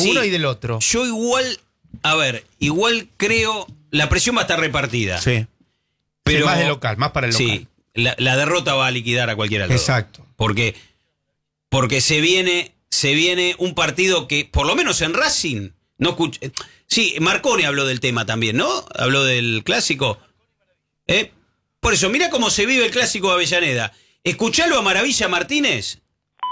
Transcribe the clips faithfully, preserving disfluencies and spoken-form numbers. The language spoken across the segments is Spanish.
sí, uno y del otro. Yo igual, a ver, igual creo, la presión va a estar repartida. Sí. Pero, sí, más de local, más para el local. Sí, la, la derrota va a liquidar a cualquiera de los Exacto. dos. Porque, porque se viene, se viene un partido que, por lo menos en Racing, no escuché. Sí, Marconi habló del tema también, ¿no? Habló del clásico. ¿Eh? Por eso, mira cómo se vive el clásico de Avellaneda. Escuchalo a Maravilla Martínez,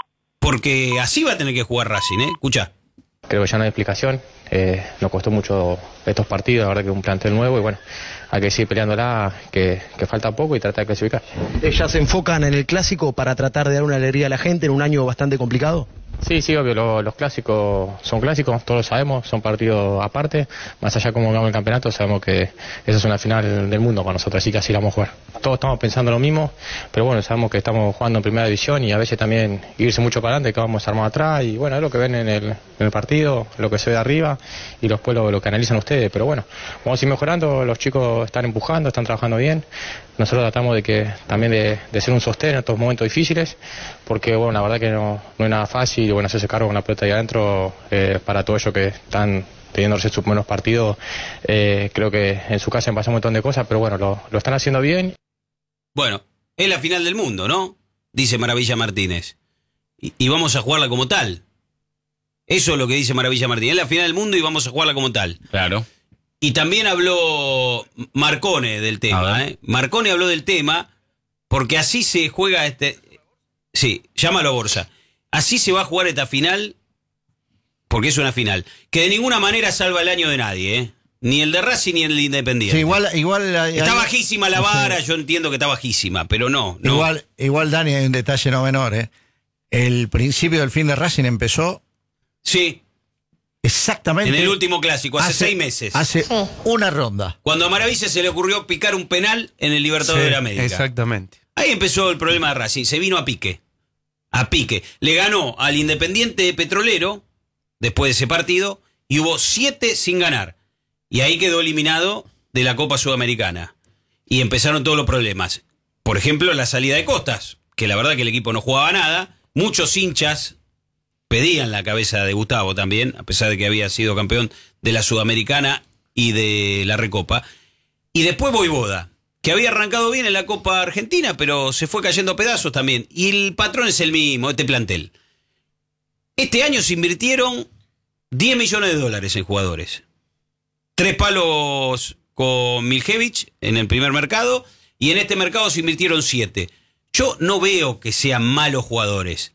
porque así va a tener que jugar Racing, ¿eh? Escuchá. Creo que ya no hay explicación. Eh, nos costó mucho estos partidos, la verdad que es un plantel nuevo y bueno, hay que seguir peleándola, que, que falta poco y tratar de clasificar. ¿Ya se enfocan en el clásico para tratar de dar una alegría a la gente en un año bastante complicado? Sí, sí, obvio, lo, los clásicos son clásicos, todos lo sabemos, son partidos aparte, más allá de cómo ganamos el campeonato, sabemos que esa es una final del mundo para nosotros, así que así la vamos a jugar. Todos estamos pensando lo mismo, pero bueno, sabemos que estamos jugando en primera división y a veces también irse mucho para adelante, que vamos armados atrás y bueno, es lo que ven en el, en el partido, lo que se ve de arriba y después lo, lo que analizan ustedes, pero bueno, vamos a ir mejorando, los chicos están empujando, están trabajando bien, nosotros tratamos de que también de, de ser un sostén en estos momentos difíciles, porque bueno, la verdad que no, no es nada fácil. Y bueno, hacerse cargo con la pelota ahí adentro, eh, para todos ellos que están teniendo sus buenos partidos, eh, creo que en su casa han pasado un montón de cosas, pero bueno, lo, lo están haciendo bien. Bueno, es la final del mundo, ¿no? Dice Maravilla Martínez. Y, y vamos a jugarla como tal. Eso es lo que dice Maravilla Martínez. Es la final del mundo y vamos a jugarla como tal. Claro. Y también habló Marcone del tema, ¿eh? Marcone habló del tema porque así se juega este... Sí, llámalo a Borsa. Así se va a jugar esta final, porque es una final, que de ninguna manera salva el año de nadie, ¿eh? Ni el de Racing ni el de Independiente. Sí, igual, igual hay, está hay, bajísima la vara, sí. Yo entiendo que está bajísima, pero no. no. Igual, igual, Dani, hay un detalle no menor, ¿eh? El principio del fin de Racing empezó... Sí. Exactamente. En el último clásico, hace, hace seis meses. Hace sí. una ronda. Cuando a Maravilla se le ocurrió picar un penal en el Libertadores sí, de América. Exactamente. Ahí empezó el problema de Racing, se vino a pique. A pique. Le ganó al Independiente Petrolero después de ese partido y hubo siete sin ganar. Y ahí quedó eliminado de la Copa Sudamericana. Y empezaron todos los problemas. Por ejemplo, la salida de Costas, que la verdad que el equipo no jugaba nada. Muchos hinchas pedían la cabeza de Gustavo también, a pesar de que había sido campeón de la Sudamericana y de la Recopa. Y después Voivoda, que había arrancado bien en la Copa Argentina, pero se fue cayendo a pedazos también. Y el patrón es el mismo, este plantel. Este año se invirtieron diez millones de dólares en jugadores. Tres palos con Miljevich en el primer mercado, y en este mercado se invirtieron siete. Yo no veo que sean malos jugadores.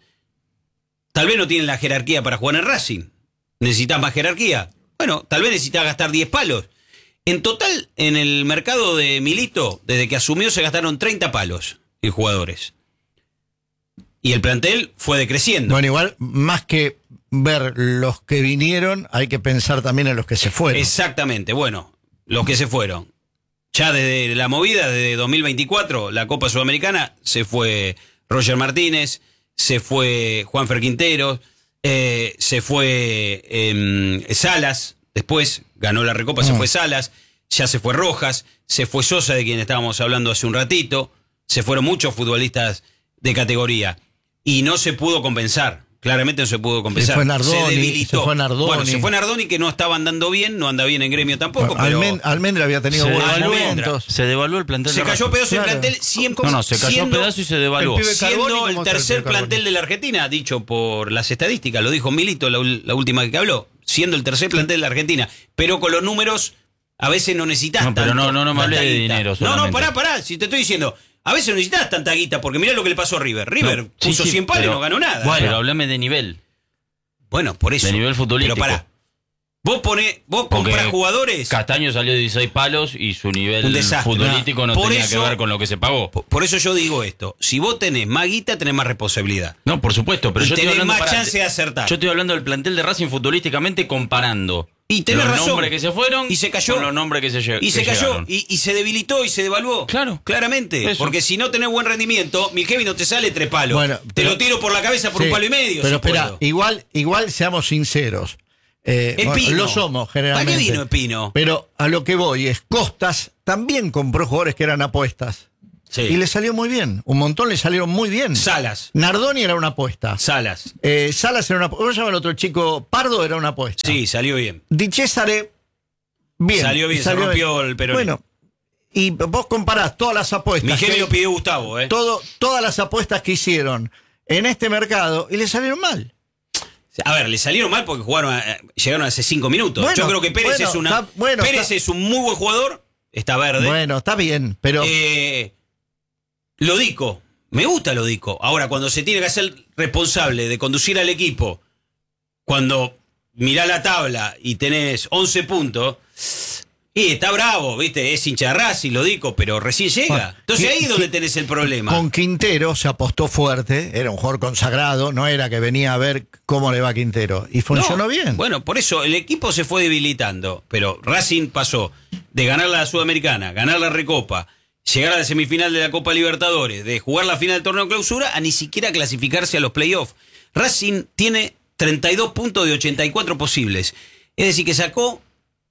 Tal vez no tienen la jerarquía para jugar en Racing. ¿Necesitas más jerarquía? Bueno, tal vez necesitas gastar diez palos. En total, en el mercado de Milito, desde que asumió, se gastaron treinta palos en jugadores. Y el plantel fue decreciendo. Bueno, igual, más que ver los que vinieron, hay que pensar también en los que se fueron. Exactamente, bueno, los que se fueron. Ya desde la movida, desde dos mil veinticuatro, la Copa Sudamericana, se fue Roger Martínez, se fue Juanfer Quintero, eh, se fue eh, Salas, después ganó la Recopa, mm. se fue Salas, ya se fue Rojas, se fue Sosa, de quien estábamos hablando hace un ratito, se fueron muchos futbolistas de categoría y no se pudo compensar. Claramente no se pudo compensar. Se fue Nardoni, se debilitó. Se fue Nardoni. Bueno, se fue Nardoni, que no estaba andando bien, no anda bien en Gremio tampoco. Bueno, pero Almend- Almendra había tenido se buenos devaluó, momentos. Se devaluó el plantel. Se cayó pedazo claro. el plantel siempre. No, no, se cayó siendo, pedazo y se devaluó. El pibe Carboni, siendo el ¿cómo está el tercer pibe Carboni? plantel de la Argentina, dicho por las estadísticas, lo dijo Milito la, la última que habló, siendo el tercer plantel de la Argentina, pero con los números a veces no necesitas no, pero tanto, no, no, no me hablé de guita. dinero No, no, solamente. pará, pará, si te estoy diciendo, a veces no necesitas tanta guita, porque mirá lo que le pasó a River. River no, puso sí, sí, cien palos y pero, no ganó nada. Bueno, pero hablame de nivel. Bueno, por eso. De nivel futbolístico. Pero pará. Vos ponés, vos comprás jugadores. Castaño salió de dieciséis palos y su nivel Un desastre. futbolístico no Por tenía eso- que ver con lo que se pagó. Por, por eso yo digo esto. Si vos tenés más guita, tenés más responsabilidad. No, por supuesto, pero Y yo estoy tenés hablando más pará, chance de acertar. Yo estoy hablando del plantel de Racing futbolísticamente comparando Y tenés los razón. nombres que se fueron Y se cayó. con los nombres que se lle- Y se que cayó, llegaron. y, y se debilitó y se devaluó. Claro. Claramente. Eso. Porque si no tenés buen rendimiento, Milkevi no te sale tres palos. Bueno, te pero- lo tiro por la cabeza por Sí, un palo y medio. Pero si espera, puedo. igual, igual seamos sinceros. Eh, Espino. bueno, lo somos generalmente. ¿Para qué vino Espino? Pero a lo que voy es, Costas también compró jugadores que eran apuestas. Sí. Y le salió muy bien. Un montón le salieron muy bien. Salas. Nardoni era una apuesta. Salas. Eh, Salas era una apuesta. ¿Cómo se llama el otro chico? Pardo era una apuesta. Sí, salió bien. Di Césare, bien. Salió bien, se rompió el peronismo. Bueno, y vos comparás todas las apuestas. Mi genio que- lo pidió Gustavo, ¿eh? todo, todas las apuestas que hicieron en este mercado y le salieron mal. A ver, le salieron mal porque jugaron a- llegaron hace cinco minutos. Bueno, Yo creo que Pérez bueno, es una. está- bueno, Pérez está- es un muy buen jugador. Está verde. Bueno, está bien, pero Eh, Lodico. Me gusta Lodico. Ahora, cuando se tiene que hacer responsable de conducir al equipo, cuando mirá la tabla y tenés once puntos, y está bravo, ¿viste? Es hincha de Racing, Lodico, pero recién llega. Bueno, Entonces ¿qué- ahí es donde qué- tenés el problema. con Quintero se apostó fuerte, era un jugador consagrado, no era que venía a ver cómo le va a Quintero. Y funcionó No, bien. Bueno, por eso el equipo se fue debilitando, pero Racing pasó de ganar la Sudamericana, ganar la Recopa, llegar a la semifinal de la Copa Libertadores, de jugar la final del torneo clausura, a ni siquiera clasificarse a los playoffs. Racing tiene treinta y dos puntos de ochenta y cuatro posibles. Es decir, que sacó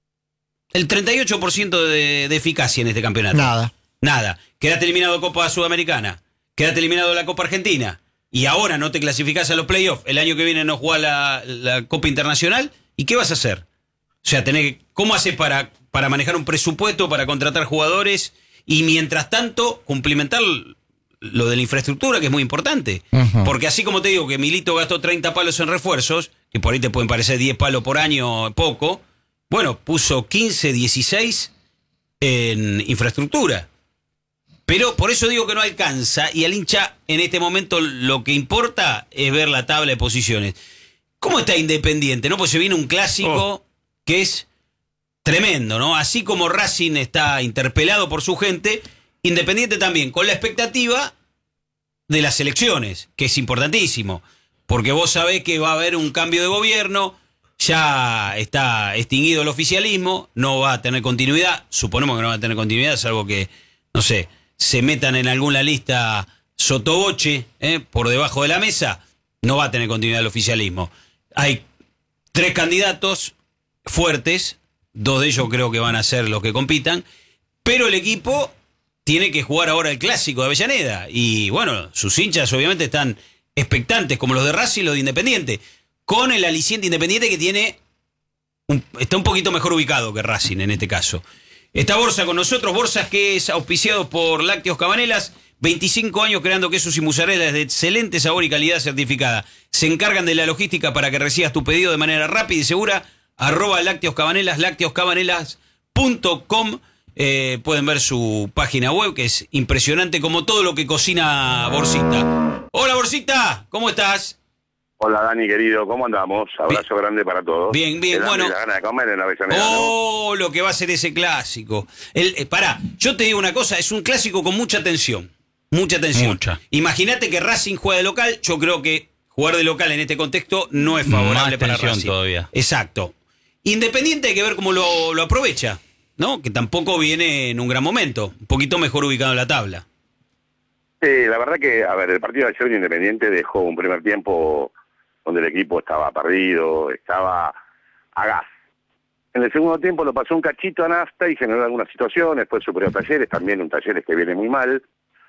el treinta y ocho por ciento de, de eficacia en este campeonato. Nada. Nada. Quedaste eliminado de Copa Sudamericana. Quedaste eliminado de la Copa Argentina. Y ahora no te clasificás a los playoffs. El año que viene no jugás la, la Copa Internacional. ¿Y qué vas a hacer? O sea, tenés, ¿cómo haces para, para manejar un presupuesto, para contratar jugadores? Y mientras tanto, cumplimentar lo de la infraestructura, que es muy importante. Ujú. Porque así como te digo que Milito gastó treinta palos en refuerzos, que por ahí te pueden parecer diez palos por año, poco. Bueno, puso quince, dieciséis en infraestructura. Pero por eso digo que no alcanza, y al hincha en este momento lo que importa es ver la tabla de posiciones. ¿Cómo está Independiente? ¿No? Pues se viene un clásico que es tremendo, ¿no? Así como Racing está interpelado por su gente, Independiente también, con la expectativa de las elecciones, que es importantísimo. Porque vos sabés que va a haber un cambio de gobierno, ya está extinguido el oficialismo, no va a tener continuidad, suponemos que no va a tener continuidad, salvo que, no sé, se metan en alguna lista sotoboche, ¿eh? por debajo de la mesa, no va a tener continuidad el oficialismo. Hay tres candidatos fuertes, dos de ellos creo que van a ser los que compitan, pero el equipo tiene que jugar ahora el clásico de Avellaneda, y bueno, sus hinchas obviamente están expectantes, como los de Racing y los de Independiente, con el aliciente Independiente que tiene un- está un poquito mejor ubicado que Racing en este caso. Está Borsa con nosotros, Borsa que es auspiciado por Lácteos Cabanelas, veinticinco años creando quesos y mozzarellas de excelente sabor y calidad certificada. Se encargan de la logística para que recibas tu pedido de manera rápida y segura. Arroba Lácteos Cabanelas, lácteos cabanelas punto com. Eh, pueden ver su página web, que es impresionante como todo lo que cocina Borsita. Hola Borsita, ¿cómo estás? Hola Dani, querido, ¿cómo andamos? Abrazo grande para todos. Bien, bien, El hambre bueno. y la gana de comer en la Avellaneda, ¿no? Oh, lo que va a ser ese clásico. El, eh, pará, yo te digo una cosa, es un clásico con mucha tensión. Mucha tensión. Mucha. Imagínate que Racing juega de local, yo creo que jugar de local en este contexto no es favorable Más para tensión Racing. todavía. Exacto. Independiente hay que ver cómo lo, lo aprovecha, ¿no? Que tampoco viene en un gran momento, un poquito mejor ubicado en la tabla. Sí, la verdad que, a ver, el partido de ayer de Independiente dejó un primer tiempo donde el equipo estaba perdido, estaba a gas. En el segundo tiempo lo pasó un cachito a Nafta y generó algunas situaciones, después superó a Talleres, también un Talleres que viene muy mal,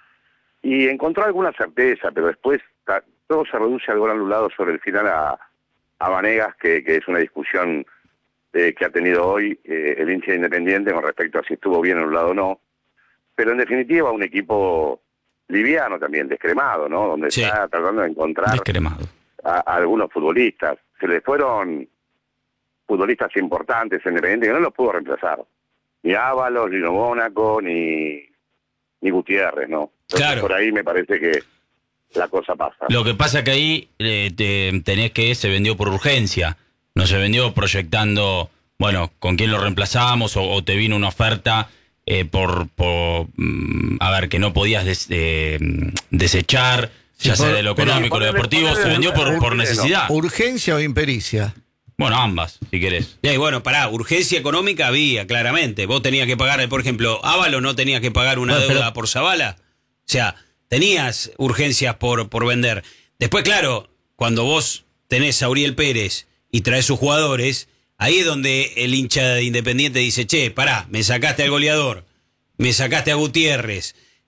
y encontró alguna certeza, pero después ta- todo se reduce al gol anulado sobre el final a, a Vanegas, que, que es una discusión eh, que ha tenido hoy eh, el hincha de Independiente con respecto a si estuvo bien anulado o no, pero en definitiva un equipo liviano también, descremado, ¿no? Donde Sí. está tratando de encontrar Descremado. a, a algunos futbolistas. Se le fueron futbolistas importantes en Independiente que no los pudo reemplazar. Ni Ábalos, ni Mónaco, ni, ni Gutiérrez, ¿no? Entonces, Claro. por ahí me parece que la cosa pasa. Lo que pasa que ahí eh, te, tenés que se vendió por urgencia. No se vendió proyectando, bueno, con quién lo reemplazamos o, o te vino una oferta eh, por, por mm, a ver, que no podías des- eh, desechar, Sí, ya sea por- de lo pero- económico o lo ponele- deportivo, ponele- se vendió por, por ponele- necesidad. ¿Urgencia o impericia? Bueno, ambas, si querés. Y bueno, pará, urgencia económica había, claramente. Vos tenías que pagar, por ejemplo, Ávalo no tenía que pagar una Bueno, deuda pero- por Zavala. O sea, tenías urgencias por, por vender. Después, claro, cuando vos tenés a Uriel Pérez y traes sus jugadores, ahí es donde el hincha de Independiente dice, che, pará, me sacaste al goleador, me sacaste a Gutiérrez,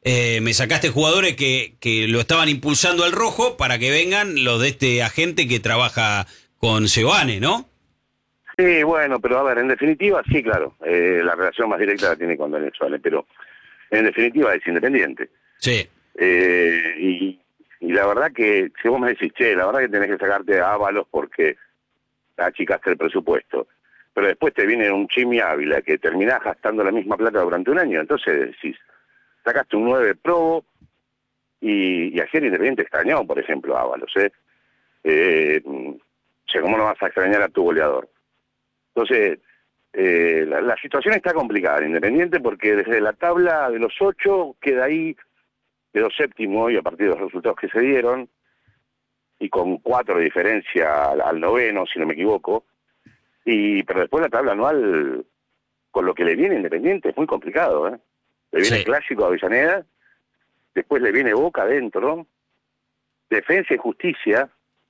eh, me sacaste jugadores que, que lo estaban impulsando al rojo para que vengan los de este agente que trabaja con Seoane, ¿no? Sí, bueno, pero a ver, en definitiva, sí, claro, eh, la relación más directa la tiene con Daniel Suárez, pero en definitiva es Independiente. Sí. Eh, y, y la verdad que, si vos me decís, che, la verdad que tenés que sacarte a Ábalos porque achicaste el presupuesto, pero después te viene un Chimi Ávila que terminás gastando la misma plata durante un año, entonces decís, sacaste un nueve probo y, y ayer Independiente extrañó, por ejemplo, a Ábalos, ¿eh? Eh, o sea, ¿cómo no vas a extrañar a tu goleador? Entonces, eh, la, la situación está complicada en Independiente porque desde la tabla de los ocho queda ahí, quedó séptimo hoy a partir de los resultados que se dieron, y con cuatro de diferencia al, al noveno, si no me equivoco, y pero después la tabla anual, con lo que le viene Independiente, es muy complicado, ¿eh? Le viene Sí. el Clásico a Avellaneda, después le viene Boca adentro, Defensa y Justicia,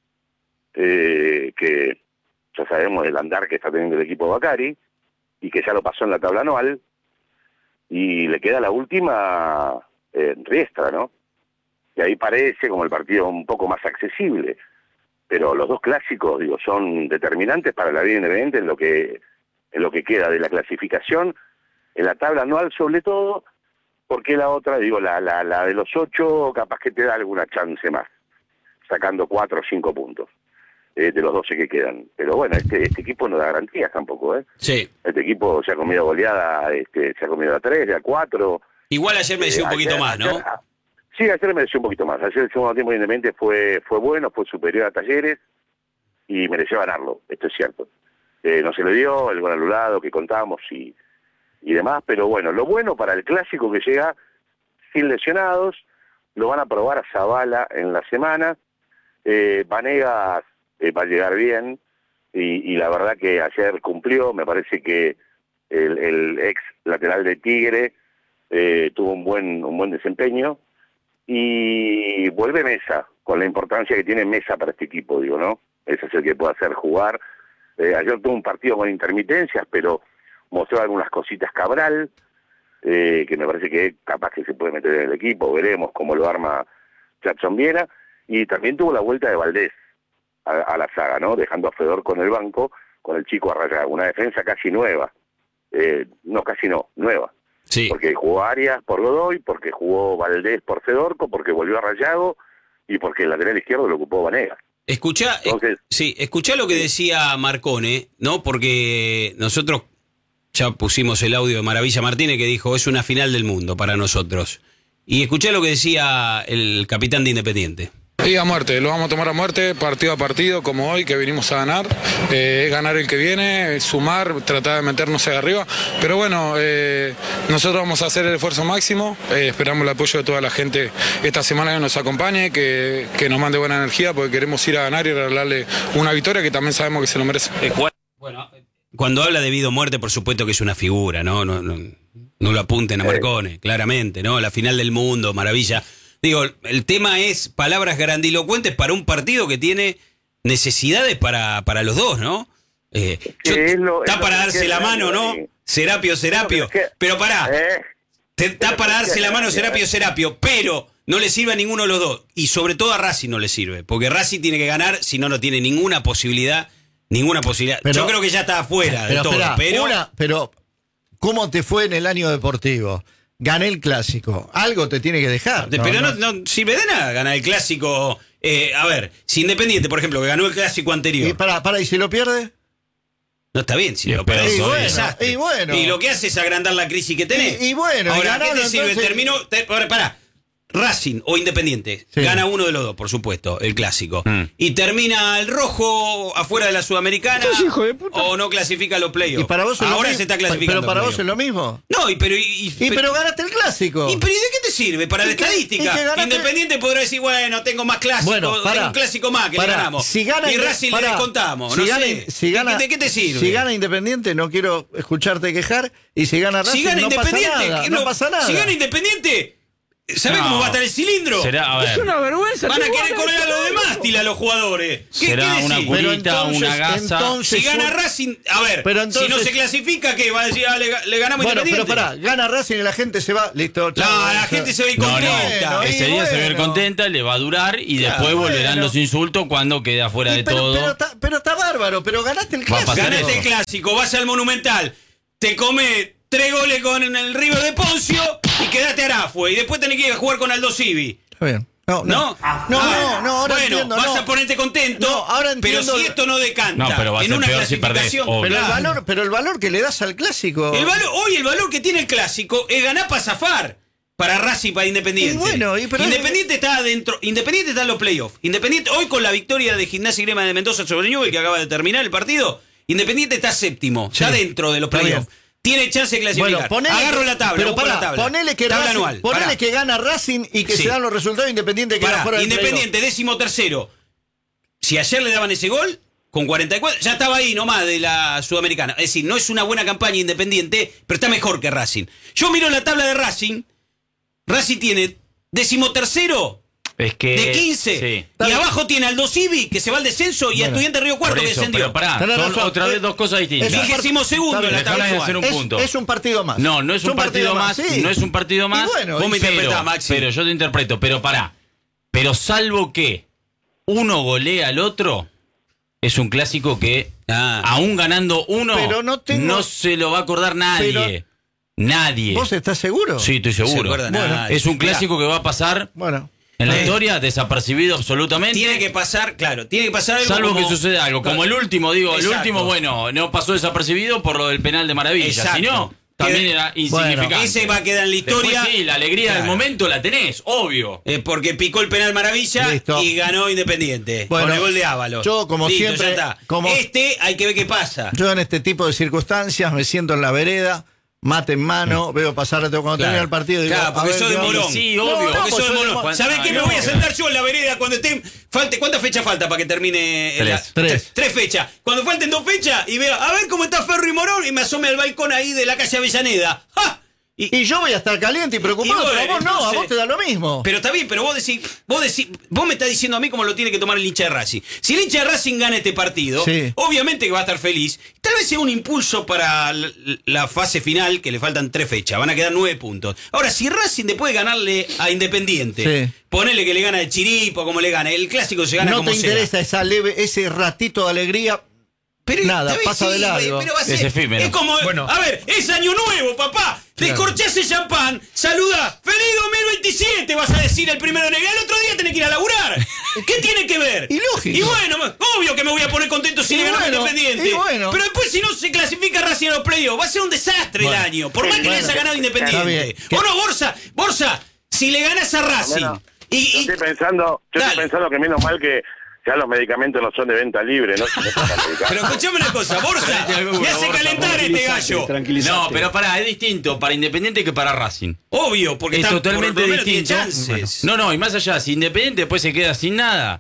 eh, que ya sabemos el andar que está teniendo el equipo Bacari, y que ya lo pasó en la tabla anual, y le queda la última eh, Riestra, ¿no? Y ahí parece como el partido un poco más accesible, pero los dos clásicos, digo, son determinantes para la vida independiente en lo que en lo que queda de la clasificación, en la tabla anual sobre todo, porque la otra, digo, la, la, la de los ocho, capaz que te da alguna chance más, sacando cuatro o cinco puntos eh, de los doce que quedan. Pero bueno, este, este equipo no da garantías tampoco, ¿eh? Sí. Este equipo se ha comido goleada, este, se ha comido a tres, a cuatro. Igual ayer me decía un Eh, poquito ayer- más, ¿no? ayer- sí, ayer mereció un poquito más. Ayer el segundo tiempo de Independiente fue, fue bueno, fue superior a Talleres y mereció ganarlo, esto es cierto. Eh, no se le dio el gol anulado que contábamos y, y demás, pero bueno, lo bueno para el clásico que llega sin lesionados, lo van a probar a Zavala en la semana, eh, Vanegas eh, va a llegar bien y, y la verdad que ayer cumplió, me parece que el, el ex lateral de Tigre eh, tuvo un buen, un buen desempeño. Y vuelve Mesa, con la importancia que tiene Mesa para este equipo, digo, ¿no? Ese es el que puede hacer jugar. Eh, ayer tuvo un partido con intermitencias, pero mostró algunas cositas Cabral, eh, que me parece que capaz que se puede meter en el equipo, veremos cómo lo arma Jackson Viera. Y también tuvo la vuelta de Valdés a, a la saga, ¿no? Dejando a Fedor con el banco, con el chico Arrayado. Una defensa casi nueva. Eh, no, casi no, nueva. Sí. Porque jugó Arias por Godoy, porque jugó Valdés por Fedorco, porque volvió a Rayago y porque el lateral izquierdo lo ocupó Vanegas. Escuchá, Entonces- eh, sí, escuchá lo que decía Marcone, ¿no? Porque nosotros ya pusimos el audio de Maravilla Martínez que dijo, es una final del mundo para nosotros. Y escuchá lo que decía el capitán de Independiente. Y a muerte, lo vamos a tomar a muerte, partido a partido, como hoy, que vinimos a ganar. Eh, es ganar el que viene, sumar, tratar de meternos ahí arriba. Pero bueno, eh, nosotros vamos a hacer el esfuerzo máximo. Eh, esperamos el apoyo de toda la gente esta semana que nos acompañe, que, que nos mande buena energía, porque queremos ir a ganar y regalarle una victoria que también sabemos que se lo merece. Bueno, cuando habla de vida o muerte, por supuesto que es una figura, ¿no? No, no, no lo apunten a Marcone, claramente, ¿no? La final del mundo, maravilla. Digo, el tema es palabras grandilocuentes para un partido que tiene necesidades para, para los dos, ¿no? Eh, yo- es lo- está es lo para que darse queda, la mano, ¿no? sí. Serapio, Serapio. Pero es que- Pero pará, ¿Eh? te- está pero para es darse que- la mano Serapio, Serapio, pero no le sirve a ninguno de los dos. Y sobre todo a Racing no le sirve, porque Racing tiene que ganar, si no, no tiene ninguna posibilidad, ninguna posibilidad. Pero- yo creo que ya está afuera de Pero, todo, espera, pero... una, pero ¿cómo te fue en el año deportivo? Gané el clásico. Algo te tiene que dejar. De- pero no, no sirve de nada ganar el clásico. Eh, a ver, si Independiente, por ejemplo, que ganó el clásico anterior. Y para, para, ¿y si lo pierde? No está bien si Y lo espera, perdés, y es un bueno, desastre. y bueno. Y lo que hace es agrandar la crisis que tenés. Y- y bueno, y Ahora, ¿qué ganarlo, te sirve? entonces- Terminó. Te, ahora, pará. Racing o Independiente. Sí. Gana uno de los dos, por supuesto, el clásico. Mm. Y termina el rojo afuera de la Sudamericana. Sos hijo de puta. O no clasifica a los playoffs. ¿Y para vos es lo Ahora mismo? se está clasificando. Pero para a vos es playoffs. lo mismo. No, y pero. Y, Y pero ganaste el clásico. ¿Y pero ¿y de qué te sirve? Para la ¿Y qué- estadística. y qué ganaste? Independiente podrá decir, bueno, tengo más clásicos, Bueno, pará. tengo un clásico más que Pará, le ganamos. si gana y Inde- Racing pará, le descontamos. Si no gana, sé. si gana- ¿De qué te sirve? Si gana Independiente, no quiero escucharte quejar. Y si gana Racing, Si gana no pasa Independiente, nada. que No pasa nada. Si gana Independiente, ¿Sabés No. cómo va a estar el cilindro? Será, a ver, Es una vergüenza. Van a que querer gane correr a los todo. de mástil a los jugadores. ¿Qué, Será qué una decís? curita, Pero entonces- una gasa. entonces- Si gana un- Racing, a ver, Pero si no entonces- se clasifica, ¿qué? Va a decir, ah, le, le ganamos Bueno, pero Independiente. pará, gana Racing y la gente se va, listo. No, chao. la gente se ve No, no, contenta. Bueno, ese y día se ve bueno. contenta, le va a durar y Claro, después volverán bueno. los insultos cuando quede afuera Y de pero, todo. pero, está, pero está bárbaro, pero ganaste el Va a clásico. pasar Ganaste eso. el clásico, vas al Monumental, te come tres goles con el River de Poncio y quedaste Arafue. Y después tenés que ir a jugar con Aldo Civi. Está bien. No, ¿No? no, no, Ah, no, no, ahora bueno, entiendo. vas no. a ponerte contento, No, ahora pero entiendo- si esto no decanta No, pero va a en ser una peor si perdés, clasificación, obvio. Pero el claro. valor, pero el valor que le das al clásico. El valor, hoy el valor que tiene el clásico es ganar para zafar. Para Racing, para Independiente. Y bueno, y pero- Independiente está adentro. Independiente está en los playoffs. Independiente, hoy con la victoria de Gimnasia y Grima de Mendoza sobre Newell, que acaba de terminar el partido, Independiente está séptimo. Sí, Está dentro de los está playoffs. bien. Tiene chance de clasificar. Bueno, ponele Agarro que- la tabla. Pero busco pará, la tabla. ponele que, tabla Racing- anual. ponele Pará. que gana Racing y que Sí. se dan los resultados Independiente que Pará, queda fuera del Independiente, décimo tercero. Si ayer le daban ese gol, con cuarenta y cuatro, ya estaba ahí nomás de la Sudamericana. Es decir, no es una buena campaña Independiente, pero está mejor que Racing. Yo miro la tabla de Racing. Racing tiene décimo tercero Es que. de quince. Sí. Y abajo tiene Aldo Civi, que se va al descenso, y a Estudiante Río Cuarto, Por que eso, descendió. pero pará, Tenés son razón. otra vez Es- dos cosas distintas. es un Vigésimo segundo en la Dejame tabla de anual. hacer un Es, punto. es un partido más. No, no es un, partido, más, sí. no es un partido más. Y bueno, Vos me pero, interpretás, Maxi. pero yo te interpreto, pero pará. Pero salvo que uno golea al otro, es un clásico que, Ah. aún ganando uno, Pero no tengo- se lo va a acordar nadie. Pero- nadie. ¿Vos estás seguro? Sí, estoy Se seguro. acuerda Bueno, nadie. Es un Mirá, clásico que va a pasar Bueno. en la Eh. historia desapercibido absolutamente. Tiene que pasar, claro, tiene que pasar algo. Salvo como- que suceda algo, como el último, digo, el Exacto. último, bueno, no pasó desapercibido por lo del penal de Maravilla, Exacto. si no, también Que- era insignificante. Ese va a quedar en la historia. Después sí, la alegría Claro. del momento la tenés, obvio. Eh, porque picó el penal Maravilla Listo. y ganó Independiente. Bueno, con el gol de Ábalos. yo, como Listo, siempre, ya está. como- Este hay que ver qué pasa. Yo en este tipo de circunstancias me siento en la vereda, mate en mano, veo pasar cuando Claro. termina el partido. Digo, Claro, porque a ver sos qué de onda. Morón. Sí, No, obvio. no, Porque pues sos de soy de Morón. Morón. ¿Sabés Ah, qué? Me no. voy a sentar yo en la vereda cuando esté. Falte, ¿cuántas fechas falta para que termine? Tres. la- Tres. Tres fechas. Cuando falten dos fechas y veo, a ver cómo está Ferro y Morón y me asome al balcón ahí de la calle Avellaneda. ¡Ja! Y, Y yo voy a estar caliente y preocupado, Y bueno, pero a vos no, a entonces- vos te da lo mismo. Pero está bien, pero vos decís, vos decís, vos me estás diciendo a mí cómo lo tiene que tomar el hincha de Racing. Si el hincha de Racing gana este partido, Sí. obviamente que va a estar feliz. Tal vez sea un impulso para la, la fase final, que le faltan tres fechas, van a quedar nueve puntos. Ahora, si Racing después de ganarle a Independiente, Sí. ponele que le gana de Chiripo, como le gana, el clásico se gana No como te sea. interesa esa leve, ese ratito de alegría. Pero Nada, está bien, pasa de largo. Pero va a Es ser, efímero. es como, Bueno. a ver, es año nuevo, papá. Descorchás el champán, saluda, feliz dos mil veintisiete, vas a decir el primero de enero. El otro día tenés que ir a laburar. ¿Qué tiene que ver? Y lógico. Y bueno, obvio que me voy a poner contento si Y le ganamos bueno, Independiente. y bueno. Pero después si no se clasifica Racing a los playoffs, va a ser un desastre Bueno. el año. Por más que le Bueno. haya ganado Está Independiente. bien. ¿Qué? O no, Borsa, Borsa, si le ganas a Racing. Bueno, y, Yo y- estoy pensando, yo Dale. estoy pensando que menos mal que ya los medicamentos no son de venta libre, ¿no? No están medicados. pero escuchame una cosa, Borsa, me hace calentar este gallo. No, pero pará, es distinto para Independiente que para Racing. Obvio, porque Es está totalmente por lo menos tiene distinto. chances. No, no, y más allá, si Independiente después se queda sin nada.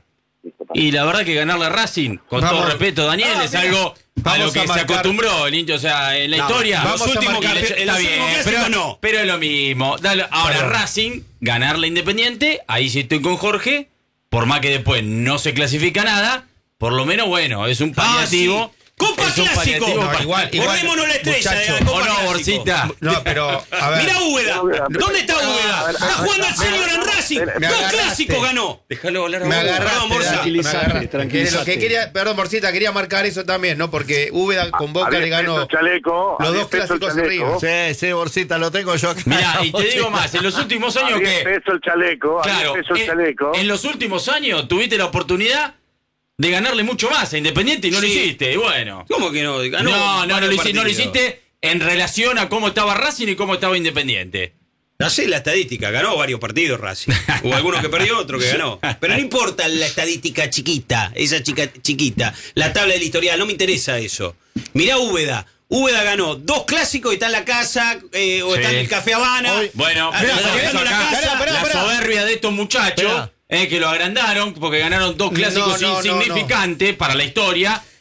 Y la verdad que ganarle a Racing, con Vamos. todo respeto, Daniel, Ah, es mira. algo a Vamos lo que a se marcar- acostumbró el hincha, o sea, en la No, historia. los Vamos a últimos marcar- que- en Está los bien, últimos pero, clásicos no. pero es lo mismo. Dale, ahora Perdón. Racing, ganarle a Independiente, ahí sí estoy con Jorge, por más que después no se clasifica nada, por lo menos, bueno, es un paliativo. Ah, sí. Copa es un Clásico. paliativo No, para- igual, igual, Guardémonos la estrella de la muchachos. Copa ¿O no, Clásico. Borsita? No, pero, a ver. Mira Úbeda. Úbeda. ¿Dónde está Ah, Úbeda? a ver, Está ah, jugando al ah, senior en ah, Racing. me Dos agarraste. clásicos ganó. Déjalo hablar a Me vos. agarraste, Perdón, Borsa. Dani, me Tranquilízate, agarraste. tranquilízate. Lo que quería, perdón, Borcita, quería marcar eso también, ¿no? Porque Úbeda con Boca A diez le ganó pesos chaleco, a los diez dos pesos clásicos chaleco. arriba. Sí, sí, Borsita, lo tengo yo acá. Mirá, y te digo Borsita. más, en los últimos A años diez que... pesos el chaleco, a Claro, diez pesos el en, chaleco. en los últimos años tuviste la oportunidad de ganarle mucho más a Independiente y no lo Sí. hiciste, y bueno. ¿Cómo que no? Ganó no, no, no, varios lo hiciste, no lo partidos. hiciste en relación a cómo estaba Racing y cómo estaba Independiente. No sé la estadística, ganó varios partidos Racing. Hubo algunos que perdió, otro que ganó. Pero no importa la estadística chiquita, esa chica chiquita, la tabla del historial, no me interesa eso. Mirá Úbeda. Úbeda ganó dos clásicos y está en la casa, eh, o Sí. está en el Café Habana. Hoy- Bueno, Ah, pero está eso jugando en la acá, casa. Pará, pará, la pará. soberbia de estos muchachos, Esperá. eh, que lo agrandaron porque ganaron dos clásicos No, no, no, insignificantes para la historia.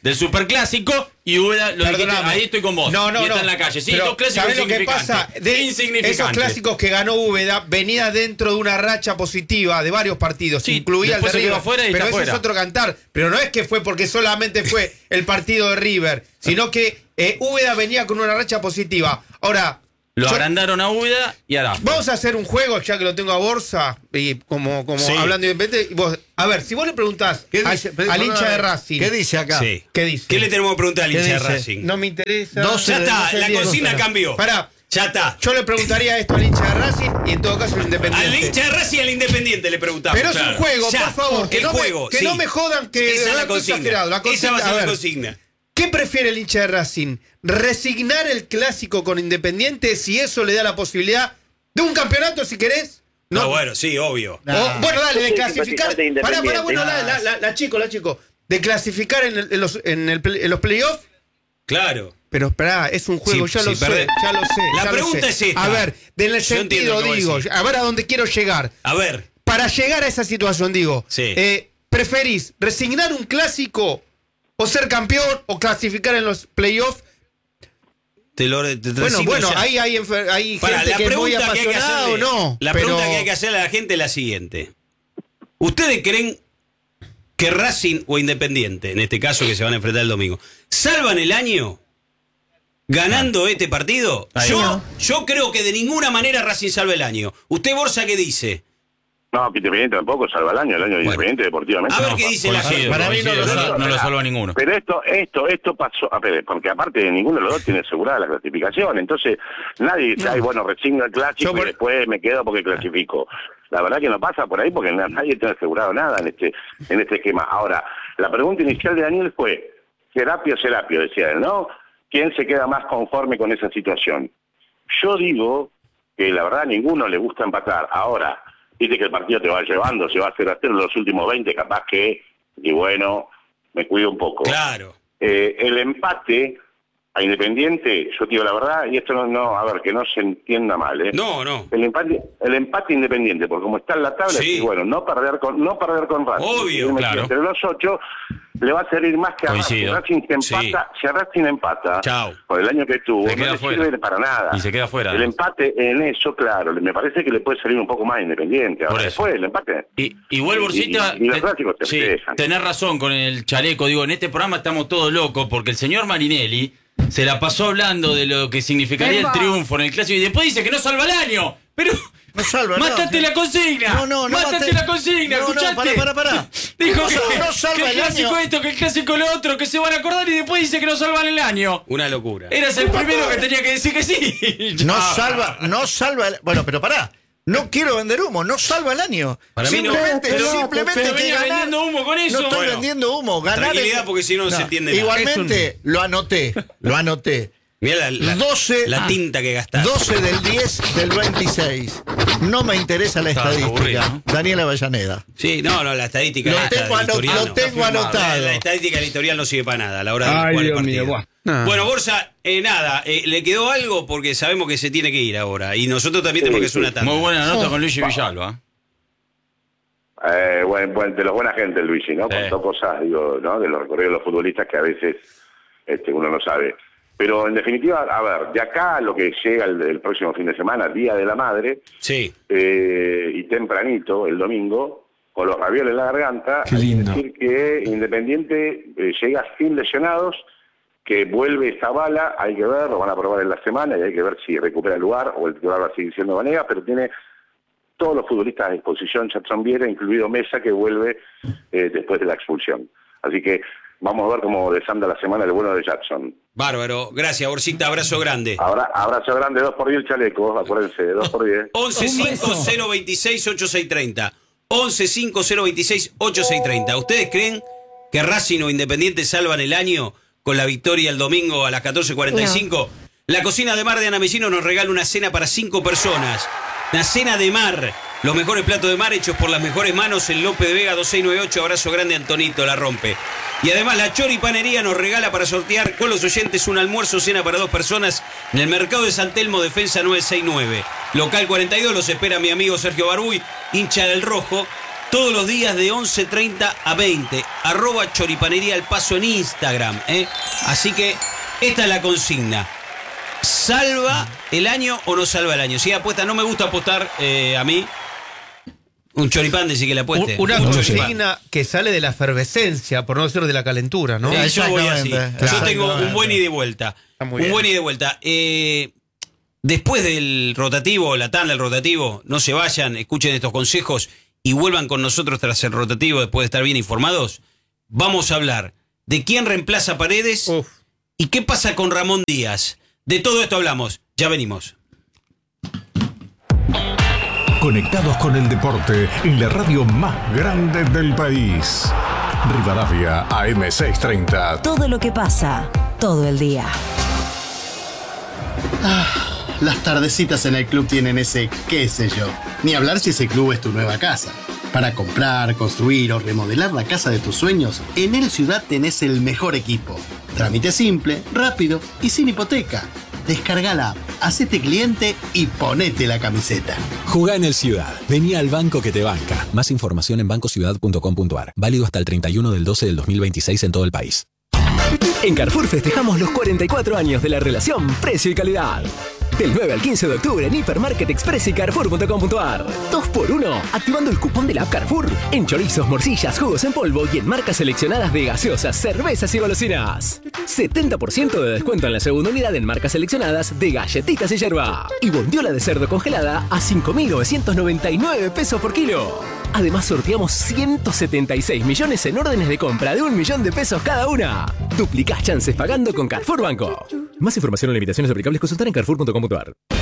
del Superclásico y Úbeda, lo dijiste, Perdóname. ahí estoy con vos. No, no, y está no. en la calle. Sí, Pero, dos clásicos ¿sabés lo que insignificantes. pasa? De Insignificantes. esos clásicos que ganó Úbeda venía dentro de una racha positiva de varios partidos, Sí, incluía el de después se River. quedó afuera y pero está ese afuera. es otro cantar. Pero no es que fue porque solamente fue el partido de River, sino que eh, Úbeda venía con una racha positiva. Ahora, Lo yo- agrandaron a Úbeda y ahora. vamos a hacer un juego, ya que lo tengo a Borsa, y como, como Sí. hablando independiente. y vos- a ver, si vos le preguntás ¿Qué al- dice? al, Perdóname, hincha de Racing, ¿Qué dice acá? Sí. ¿qué dice? ¿Qué le tenemos que preguntar al ¿Qué hincha de dice? Racing? No me interesa. Doce Ya de- está, doce, la diez, consigna doce. cambió. Pará, Ya está. yo le preguntaría esto al hincha de Racing y en todo caso al Independiente. Al hincha de Racing y al Independiente le preguntamos. Pero es claro. un juego, Ya, por favor, que, el no, juego, me, que sí. no me jodan que de Esa es verdad la estoy consigna. exagerado. La Esa consigna- va a ser a la ver, consigna. ¿qué prefiere el hincha de Racing? ¿Resignar el clásico con Independiente si eso le da la posibilidad de un campeonato, si querés? No, bueno, sí, obvio. O, bueno, dale, de Sí, clasificar. simpatizante de Pará, pará, Independiente. bueno, la, la, la, la chico, la chico. De clasificar en, el- en los, en, el play- en los playoffs. Claro. Pero esperá, es un juego, Sí, ya, sí, lo sé, perdés. ya lo sé. La ya lo pregunta sé. es esta. A ver, en el Yo entiendo sentido, lo que vos digo, decís. a ver a dónde quiero llegar. A ver, Para llegar a esa situación, digo, Sí. eh, ¿preferís resignar un clásico o ser campeón o clasificar en los playoffs? te lo te Bueno, resigno bueno, ya. hay, hay, enfer- hay Pará, gente la que es muy pregunta que hay que apasionada o hacerle, no. la pero- pregunta que hay que hacerle a la gente es la siguiente. ¿Ustedes creen que Racing o Independiente, en este caso que se van a enfrentar el domingo, salvan el año ganando este partido? Ahí Yo, va. yo creo que de ninguna manera Racing salva el año. ¿Usted, Borsa, qué dice? No, que Independiente tampoco salva el año, el año de Independiente deportivamente. A ver no, qué pa- dice la Coincido, gente. Para mí no coincido, lo no, salva. no lo salva ninguno. Pero esto, esto, esto pasó, a ver, porque aparte de ninguno de los dos tiene asegurada la clasificación, entonces nadie dice, ay, bueno, resigno el clásico Yo por- y después me quedo porque clasifico. La verdad que no pasa por ahí porque na- nadie tiene asegurado nada en este, en este esquema. Ahora, la pregunta inicial de Daniel fue, Serapio, Serapio, decía él, ¿no? ¿Quién se queda más conforme con esa situación? Yo digo que la verdad a ninguno le gusta empatar. Ahora, dice que el partido te va llevando, se va a hacer hacer los últimos veinte, capaz que, y bueno, me cuido un poco. Claro. Eh, el empate a Independiente, yo te digo la verdad, y esto no, no, a ver, que no se entienda mal, ¿eh? No, no. El empate, el empate Independiente, porque como está en la tabla, Sí. y bueno, no perder con, no perder con Racing. Obvio, seguir claro. Entre los ocho, le va a servir más que a Coincido. Racing. Racing se empata, si a Racing empata, Chao. por el año que tuvo, Se no queda le fuera. sirve para nada. Y se queda fuera. El empate en eso, claro, me parece que le puede salir un poco más a Independiente. Ahora, Por eso. después el empate. Y, igual, Y- Borsita, y- y los te- clásicos te sí, dejan. tenés razón con el chaleco. Digo, en este programa estamos todos locos porque el señor Marinelli se la pasó hablando de lo que significaría el triunfo en el clásico y después dice que no salva el año. Pero No salva, no. mátate la consigna. No, no, no Mátate maté- la consigna, No, no, ¿escuchaste? pará, pará, pará. Dijo No que, salva- no salva que el el clásico año. esto, que el clásico lo otro, que se van a acordar y después dice que no salvan el año. Una locura. Eras el primero que tenía que decir que sí. No Ah. salva, no salva el, bueno, pero pará. No quiero vender humo, no salva el año. Para mí no. simplemente, Pero- simplemente pero que venía ganar- vendiendo humo con eso. No estoy Bueno, vendiendo humo, ganar. tranquilidad, el- porque si no, no se entiende nada. Igualmente, lo anoté, lo anoté. Mirá la, la- doce la tinta que gastaste. doce del diez del veintiséis. No me interesa la Estás estadística. aburrido, ¿no? Daniela Avellaneda. Sí, no, no, la estadística Lo esta tengo, del ano- historial lo no. tengo La, anotado. la estadística del historial no sirve para nada a la hora de Ay, jugar el Dios mío, partido. buah. Bueno, Borsa, eh, nada, eh, ¿le quedó algo? Porque sabemos que se tiene que ir ahora. Y nosotros también Sí, tenemos que hacer sí. una tanda. Muy buena nota con Luigi Villalba. Eh, buen, buen- de los buena gente, Luigi, ¿no? Sí. Contó cosas, digo, ¿no? De los recorridos de los futbolistas que a veces este, uno no sabe. Pero en definitiva, a ver, de acá a lo que llega el, el próximo fin de semana, Día de la Madre, Sí. eh, y tempranito, el domingo, con los ravioles en la garganta, Qué hay que lindo. decir que Independiente eh, llega sin lesionados, que vuelve Zavala, hay que ver, lo van a probar en la semana y hay que ver si recupera el lugar o el titular va a seguir siendo Vanegas, pero tiene todos los futbolistas a disposición, Jackson Viera, incluido Mesa, que vuelve eh, después de la expulsión. Así que vamos a ver cómo desanda la semana el bueno de Jackson. Bárbaro. Gracias, Borsita. Abrazo grande. Abra, abrazo grande, dos por diez el chaleco, acuérdense, dos por diez. once cinco cero veintiséis ochenta y seis treinta. once cinco cero veintiséis ochenta y seis treinta. ¿Ustedes creen que Racing o Independiente salvan el año con la victoria el domingo a las catorce cuarenta y cinco? La cocina de mar de Ana Messino nos regala una cena para cinco personas. Una cena de mar. Los mejores platos de mar hechos por las mejores manos en López de Vega dos seis nueve ocho. Abrazo grande, Antonito, la rompe. Y además la Choripanería nos regala para sortear con los oyentes un almuerzo cena para dos personas en el mercado de San Telmo, Defensa nueve seis nueve. Local cuarenta y dos, los espera mi amigo Sergio Barbuy, hincha del Rojo. todos los días de once treinta a veinte. Arroba Choripanería El Paso en Instagram. ¿eh? Así que esta es la consigna. ¿Salva el año o no salva el año? Si apuesta, no me gusta apostar eh, a mí. Un choripán dice que le apueste. Una Un consigna que sale de la efervescencia, por no decir de la calentura, ¿no? Eh, yo voy así. Yo tengo un buen ida y vuelta. Un bien. buen ida y vuelta. Eh, después del rotativo, la tanda del rotativo, no se vayan, escuchen estos consejos y vuelvan con nosotros tras el rotativo después de estar bien informados. Vamos a hablar de quién reemplaza a Paredes Uf. y qué pasa con Ramón Díaz. De todo esto hablamos. Ya venimos. Conectados con el deporte en la radio más grande del país. Rivadavia A M seiscientos treinta. Todo lo que pasa, todo el día. Ah, las tardecitas en el club tienen ese qué sé yo. Ni hablar si ese club es tu nueva casa. Para comprar, construir o remodelar la casa de tus sueños, en El Ciudad tenés el mejor equipo. Trámite simple, rápido y sin hipoteca. Descarga la app, hacete cliente y ponete la camiseta. Jugá en El Ciudad. Vení al banco que te banca. Más información en banco ciudad punto com punto a r. Válido hasta el treinta y uno del doce del dos mil veintiséis en todo el país. En Carrefour festejamos los cuarenta y cuatro años de la relación precio y calidad. Del nueve al quince de octubre en Hipermarket Express y Carrefour punto com punto a r. dos por uno, activando el cupón de la app Carrefour. En chorizos, morcillas, jugos en polvo y en marcas seleccionadas de gaseosas, cervezas y golosinas. setenta por ciento de descuento en la segunda unidad en marcas seleccionadas de galletitas y yerba. Y bondiola de cerdo congelada a cinco mil novecientos noventa y nueve pesos por kilo. Además sorteamos ciento setenta y seis millones en órdenes de compra de un millón de pesos cada una. Duplicás chances pagando con Carrefour Banco. Más información o limitaciones aplicables consultar en carrefour punto com punto a r.